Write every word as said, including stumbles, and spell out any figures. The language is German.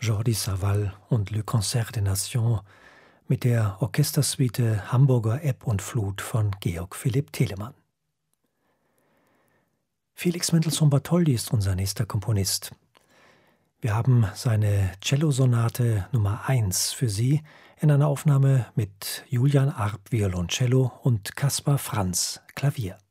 Jordi Savall und Le Concert des Nations mit der Orchestersuite Hamburger Ebb und Flut von Georg Philipp Telemann. Felix Mendelssohn Bartholdy ist unser nächster Komponist. Wir haben seine Cellosonate Nummer eins für Sie in einer Aufnahme mit Julian Arp Violoncello und Kaspar Franz Klavier.